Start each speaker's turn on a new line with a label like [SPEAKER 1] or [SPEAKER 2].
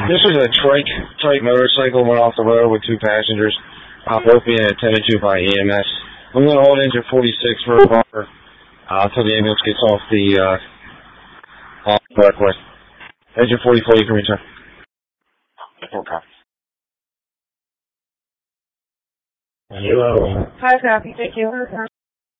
[SPEAKER 1] This is a trike motorcycle went off the road with 2 passengers, both being attended to by EMS. I'm going to hold engine 46 for a buffer until the ambulance gets off the parkway. Engine 44, you can return. Okay.
[SPEAKER 2] Hello.
[SPEAKER 3] Hi, copy. Thank you.